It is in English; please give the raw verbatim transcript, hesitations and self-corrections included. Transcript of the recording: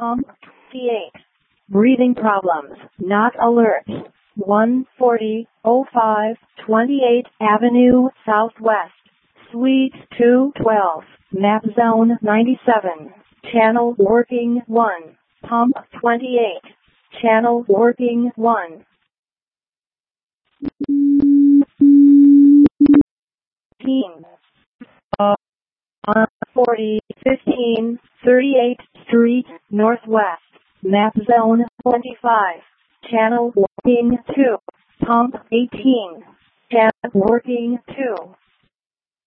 Pump twenty-eight. Breathing problems, not alert. one forty oh five twenty-eighth Avenue Southwest, Suite two twelve, Map Zone ninety-seven. Channel working one. Pump twenty-eight. Channel working one. Team. Uh, one forty fifteen thirty-eighth Street Northwest, Map Zone twenty-five. Channel working two. Pump eighteen. Channel working two.